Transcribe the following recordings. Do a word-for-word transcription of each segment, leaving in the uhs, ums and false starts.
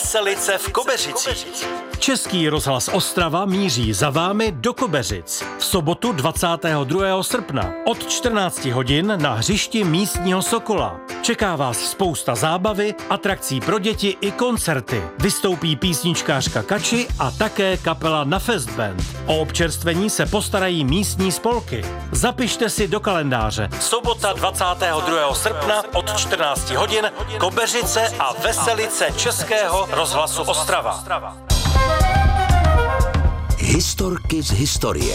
Veselice v Kobeřicích. Český rozhlas Ostrava míří za vámi do Kobeřic. V sobotu dvacátého druhého srpna od čtrnácti hodin na hřišti místního Sokola. Čeká vás spousta zábavy, atrakcí pro děti i koncerty. Vystoupí písničkářka Kači a také kapela Na Fest Band. O občerstvení se postarají místní spolky. Zapište si do kalendáře. Sobota dvacátého druhého srpna od čtrnácti hodin Kobeřice a Veselice Českého rozhlasu Ostrava. Historky z historie.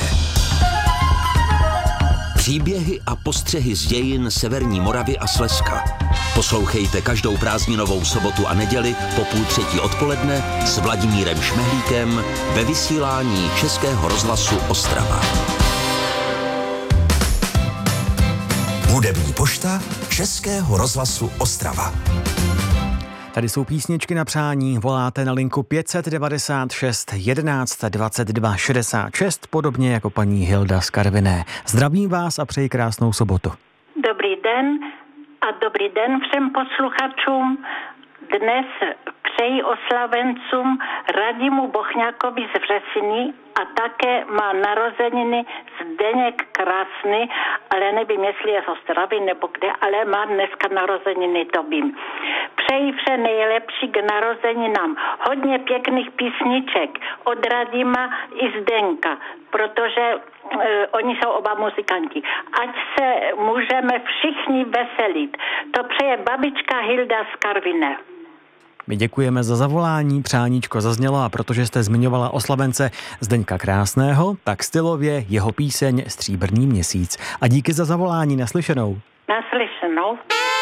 Příběhy a postřehy z dějin Severní Moravy a Slezska. Poslouchejte každou prázdninovou sobotu a neděli po půl třetí odpoledne s Vladimírem Šmehlíkem ve vysílání Českého rozhlasu Ostrava. Hudební pošta Českého rozhlasu Ostrava. Tady jsou písničky na přání, voláte na linku pět set devadesát šest jedenáct dvacet dva šedesát šest, podobně jako paní Hilda z Karviné. Zdravím vás a přeji krásnou sobotu. Dobrý den a dobrý den všem posluchačům. Dnes přeji oslavencům Radimu Bochňákovi z Vřesiny a také má narozeniny Zdeněk Krásny, ale nevím, jestli je z Ostravy nebo kde, ale má dneska narozeniny, to vím. Přeji vše nejlepší k narozeninám. Hodně pěkných písniček od Radima i Zdenka, protože e, oni jsou oba muzikanti. Ať se můžeme všichni veselit. To přeje babička Hilda z Karviné. My děkujeme za zavolání, přáníčko zaznělo a protože jste zmiňovala oslavence Zdeňka Krásného, tak stylově jeho píseň Stříbrný měsíc. A díky za zavolání, naslyšenou. Naslyšenou.